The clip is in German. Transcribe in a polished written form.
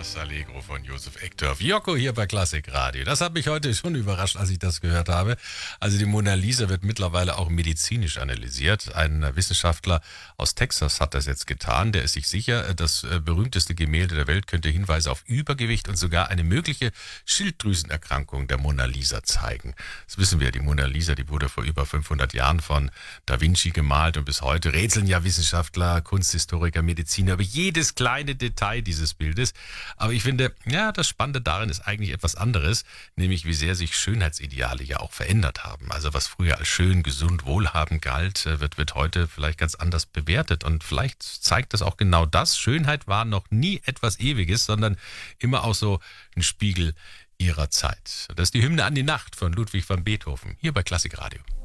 Das Allegro von Josef Ektorf. Jocko hier bei Klassik Radio. Das hat mich heute schon überrascht, als ich das gehört habe. Also die Mona Lisa wird mittlerweile auch medizinisch analysiert. Ein Wissenschaftler aus Texas hat das jetzt getan. Der ist sich sicher, das berühmteste Gemälde der Welt könnte Hinweise auf Übergewicht und sogar eine mögliche Schilddrüsenerkrankung der Mona Lisa zeigen. Das wissen wir, die Mona Lisa, die wurde vor über 500 Jahren von Da Vinci gemalt und bis heute rätseln ja Wissenschaftler, Kunsthistoriker, Mediziner über jedes kleine Detail dieses Bildes. Aber ich finde, ja, das Spannende darin ist eigentlich etwas anderes, nämlich wie sehr sich Schönheitsideale ja auch verändert haben. Also was früher als schön, gesund, wohlhabend galt, wird heute vielleicht ganz anders bewertet. Und vielleicht zeigt das auch genau das. Schönheit war noch nie etwas Ewiges, sondern immer auch so ein Spiegel ihrer Zeit. Das ist die Hymne an die Nacht von Ludwig van Beethoven, hier bei Klassik Radio.